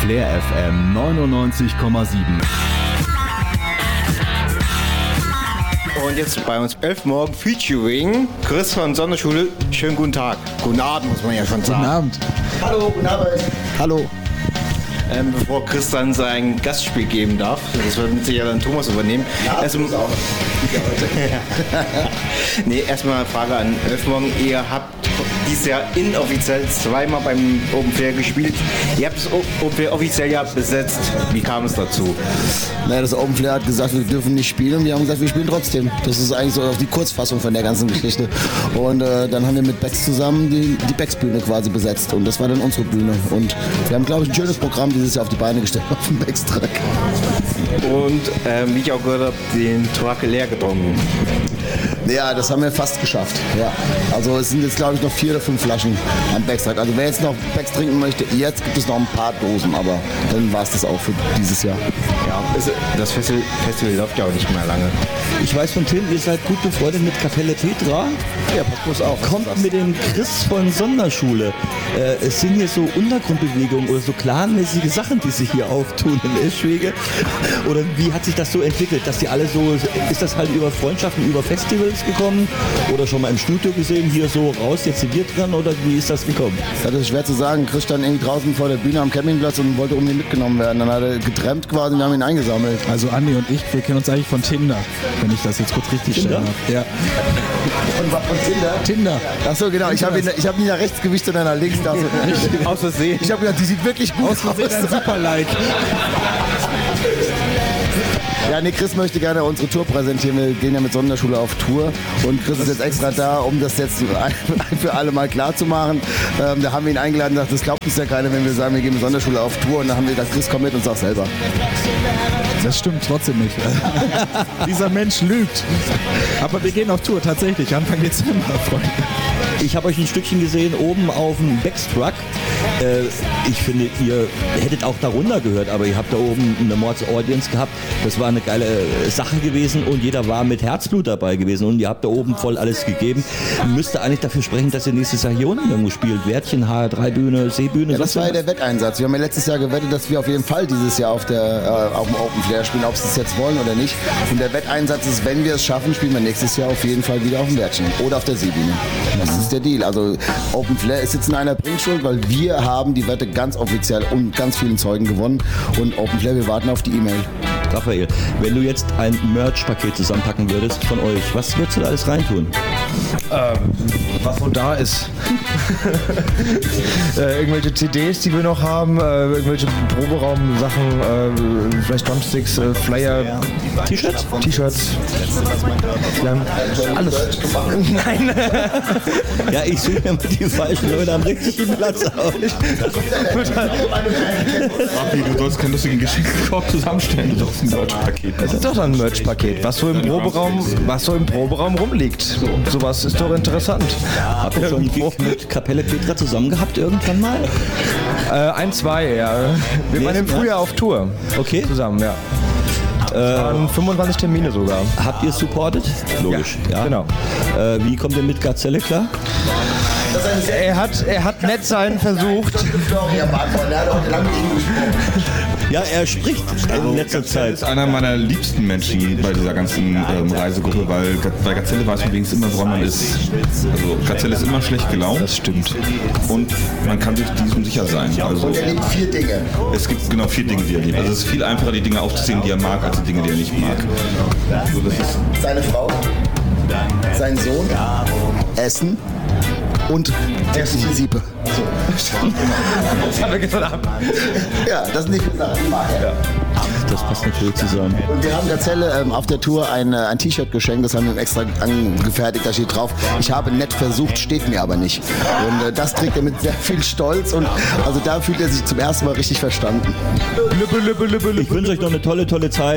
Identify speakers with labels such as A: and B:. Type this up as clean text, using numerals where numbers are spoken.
A: Flair FM 99,7.
B: Und jetzt bei uns 11 morgen Featuring Chris von Sonderschule. Schönen guten Tag. Guten Abend, muss man ja schon sagen.
C: Guten Abend.
B: Hallo, guten Abend.
C: Hallo.
B: Bevor Chris dann sein Gastspiel geben darf, das wird mit Sicherheit dann Thomas übernehmen.
C: Ja,
B: Erstmal eine Frage an 11 morgen. Ihr habt dieses Jahr inoffiziell zweimal beim Open Flair gespielt. Ihr habt das Open Flair offiziell ja besetzt. Wie kam es dazu?
C: Naja, das Open Flair hat gesagt, wir dürfen nicht spielen und wir haben gesagt, wir spielen trotzdem. Das ist eigentlich so die Kurzfassung von der ganzen Geschichte. Und dann haben wir mit Becks zusammen die Becks-Bühne quasi besetzt und das war dann unsere Bühne. Und wir haben, glaube ich, ein schönes Programm dieses Jahr auf die Beine gestellt auf dem Becks-Track.
B: Und wie ich auch gehört habe, den Track leer getrunken.
C: Ja, das haben wir fast geschafft. Ja. Also es sind jetzt, glaube ich, noch 4 oder 5 Flaschen am Becks-Track. Also wer jetzt noch Becks trinken möchte, jetzt gibt es noch ein paar Dosen, aber dann war es das auch für dieses Jahr.
B: Ja, das Festival läuft ja auch nicht mehr lange.
D: Ich weiß von Tim, ihr seid gut befreundet mit Kapelle Petra.
C: Ja, passt bloß auf.
D: Kommt mit dem Chris von Sonderschule. Es sind hier so Untergrundbewegungen oder so clanmäßige Sachen, die sich hier auftun in Eschwege. Oder wie hat sich das so entwickelt, dass die alle so, ist das halt über Freundschaften, über Festivals gekommen oder schon mal im Studio gesehen, hier so raus, jetzt sind wir dran oder wie ist das gekommen?
C: Das ist schwer zu sagen. Chris stand irgendwie draußen vor der Bühne am Campingplatz und wollte irgendwie mitgenommen werden. Dann hat er getrennt quasi und wir haben ihn eingesammelt.
E: Also Andi und ich, wir kennen uns eigentlich von Tinder, wenn ich das jetzt kurz richtig stellen darf. Ja.
C: Und Tinder?
E: Tinder.
C: Achso, genau. Ich habe ihn nach rechts gewischt und dann nach links.
B: Aus Versehen.
C: Ich habe gedacht, die sieht wirklich gut aus.
E: Ein Super-Like.
C: Ja, nee, Chris möchte gerne unsere Tour präsentieren. Wir gehen ja mit Sonderschule auf Tour und Chris ist jetzt extra da, um das jetzt ein für alle Mal klar zu machen. Da haben wir ihn eingeladen und gesagt, das glaubt uns ja keiner, wenn wir sagen, wir gehen mit Sonderschule auf Tour. Und dann haben wir gesagt, Chris, komm mit und sag selber.
E: Das stimmt trotzdem nicht. Dieser Mensch lügt. Aber wir gehen auf Tour, tatsächlich, Anfang Dezember, Freunde.
D: Ich habe euch ein Stückchen gesehen oben auf dem Backstruck. Ich finde, ihr hättet auch darunter gehört, aber ihr habt da oben eine Mords-Audience gehabt. Das war eine geile Sache gewesen und jeder war mit Herzblut dabei gewesen und ihr habt da oben voll alles gegeben. Müsste eigentlich dafür sprechen, dass ihr nächstes Jahr hier unten irgendwo spielt. Wärtchen, HR3-Bühne, Seebühne.
C: Ja, das war ja der Wetteinsatz. Wir haben ja letztes Jahr gewettet, dass wir auf jeden Fall dieses Jahr auf dem Open Flair spielen, ob sie es jetzt wollen oder nicht. Und der Wetteinsatz ist, wenn wir es schaffen, spielen wir nächstes Jahr auf jeden Fall wieder auf dem Wärtchen oder auf der Seebühne. Das ist der Deal. Also Open Flair ist jetzt in einer Bringschuld, weil wir haben die Wette ganz offiziell und ganz vielen Zeugen gewonnen. Und Open Flair, wir warten auf die E-Mail.
D: Raphael, wenn du jetzt ein Merch-Paket zusammenpacken würdest von euch, was würdest du da alles reintun?
F: Was so da ist. Irgendwelche CDs, die wir noch haben, irgendwelche Proberaum-Sachen, vielleicht Drumsticks, Flyer,
D: T-Shirts?
F: Ja, alles. Nein.
D: Ja, ich suche mir mal die falschen Leute am richtigen Platz aus.
G: Rafi, du sollst keinen lustigen Geschenkkorb zusammenstellen, du sollst ein Merch-Paket.
F: Das ist doch ein Merch-Paket, was so im Proberaum rumliegt. Sowas ist doch interessant.
D: Habt ihr schon einen Gig mit Kapelle Petra zusammen gehabt irgendwann mal?
F: 1, 2, ja. Wir waren im Frühjahr auf Tour.
D: Okay.
F: Zusammen, ja. Das waren 25 Termine sogar.
D: Habt ihr supported? Logisch, ja.
F: Genau.
D: Wie kommt ihr mit Gazelle klar?
F: Er hat nett sein versucht.
D: Ja, er spricht in letzter Zeit.
G: ist einer meiner liebsten Menschen bei dieser ganzen Reisegruppe, weil bei Gazelle weiß man wenigstens immer, woran man ist. Also Gazelle ist immer schlecht gelaunt. Das stimmt. Und man kann sich diesem sicher sein. Also,
C: Und er liebt 4 Dinge.
G: es gibt genau 4 Dinge, die er liebt. Also es ist viel einfacher, die Dinge aufzuzählen, die er mag, als die Dinge, die er nicht mag. Also das ist
C: Seine Frau, sein Sohn, Essen und technische Siebe.
F: Das haben wir gesagt.
C: Ja, das ist nicht gesagt. Ja.
D: Das passt natürlich zusammen.
C: Und wir haben Gazelle auf der Tour ein T-Shirt geschenkt, das haben wir ihm extra angefertigt, da steht drauf, ich habe nett versucht, steht mir aber nicht. Und das trägt er mit sehr viel Stolz und also da fühlt er sich zum ersten Mal richtig verstanden.
D: Ich wünsche euch noch eine tolle Zeit.